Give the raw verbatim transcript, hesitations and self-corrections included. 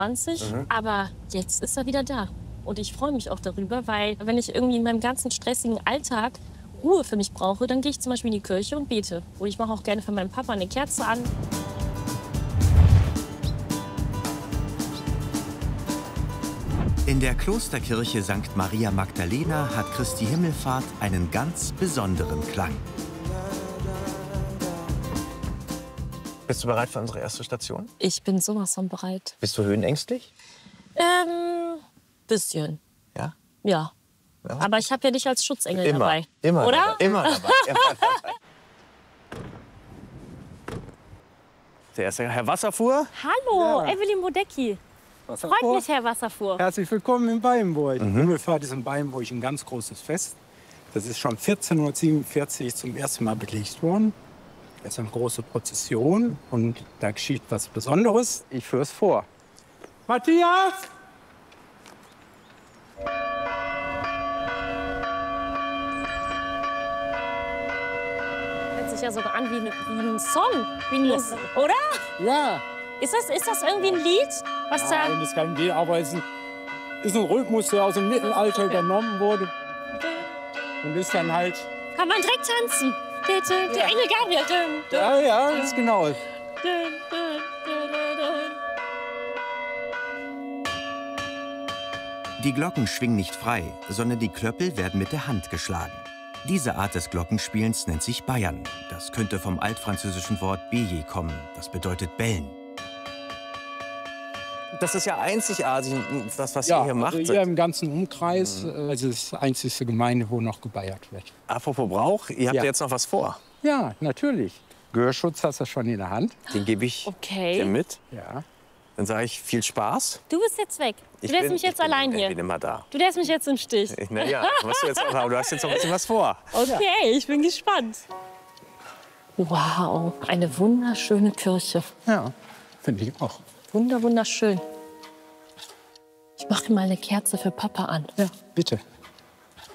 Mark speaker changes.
Speaker 1: zwanzig, mhm. aber jetzt ist er wieder da. Und ich freue mich auch darüber, weil wenn ich irgendwie in meinem ganzen stressigen Alltag Ruhe für mich brauche, dann gehe ich zum Beispiel in die Kirche und bete. Und ich mache auch gerne für meinen Papa eine Kerze an.
Speaker 2: In der Klosterkirche Sankt Maria Magdalena hat Christi Himmelfahrt einen ganz besonderen Klang.
Speaker 3: Bist du bereit für unsere erste Station?
Speaker 1: Ich bin sowas von bereit.
Speaker 3: Bist du höhenängstlich?
Speaker 1: Ähm, bisschen.
Speaker 3: Ja?
Speaker 1: Ja. ja. Aber ich habe ja dich als Schutzengel
Speaker 3: immer,
Speaker 1: dabei.
Speaker 3: Immer
Speaker 1: oder?
Speaker 3: Dabei, immer dabei. Immer dabei. Der erste Herr Wasserfuhr.
Speaker 1: Hallo,
Speaker 4: Ja.
Speaker 1: Evelyn Bodecki. Freut mich, Herr Wasserfuhr.
Speaker 4: Herzlich willkommen in Beyenburg.
Speaker 3: Mhm.
Speaker 4: Himmelfahrt ist in Beyenburg ein ganz großes Fest. Das ist schon vierzehnhundertsiebenundvierzig zum ersten Mal belegt worden. Das ist eine große Prozession und da geschieht was Besonderes. Ich führe es vor. Matthias!
Speaker 1: Hört sich ja sogar an wie, eine, wie ein Song, wie ein Lied, oder?
Speaker 4: Ja.
Speaker 1: Ist das, ist das irgendwie ein Lied? Was da
Speaker 4: Nein, das ist kein Lied, aber es ist ein, ist ein Rhythmus, der aus dem Mittelalter übernommen wurde. Und ist dann halt...
Speaker 1: Kann man direkt tanzen? Bitte, der Engel Gabriel. Dun, dun,
Speaker 4: Ja, ja, das ist genau.
Speaker 1: dun, dun, dun, dun.
Speaker 2: Die Glocken schwingen nicht frei, sondern die Klöppel werden mit der Hand geschlagen. Diese Art des Glockenspielens nennt sich Bayern. Das könnte vom altfranzösischen Wort béjer kommen. Das bedeutet bellen.
Speaker 3: Das ist ja einzigartig, das, was
Speaker 4: Ja,
Speaker 3: ihr hier macht.
Speaker 4: also hier im ganzen Umkreis. Mhm. Also das ist die einzige Gemeinde, wo noch gebeiert wird.
Speaker 3: Apropos Brauch, ihr habt
Speaker 4: Ja.
Speaker 3: jetzt noch was vor.
Speaker 4: Ja, natürlich. Gehörschutz hast du schon in der Hand.
Speaker 3: Den gebe ich
Speaker 1: Okay.
Speaker 3: dir mit.
Speaker 4: Ja.
Speaker 3: Dann sage ich viel Spaß.
Speaker 1: Du bist jetzt weg. Du
Speaker 3: Ich
Speaker 1: lässt
Speaker 3: bin-
Speaker 1: mich jetzt
Speaker 3: ich bin,
Speaker 1: allein
Speaker 3: Ich
Speaker 1: hier.
Speaker 3: bin immer da.
Speaker 1: Du lässt mich jetzt im Stich.
Speaker 3: Ich- Na ja, musst du jetzt auch haben. Du hast jetzt noch ein bisschen was vor.
Speaker 1: Okay, ich bin gespannt. Wow, eine wunderschöne Kirche.
Speaker 4: Ja, finde ich auch.
Speaker 1: Wunder, wunderschön. Ich mache mal eine Kerze für Papa an.
Speaker 4: Ja, bitte.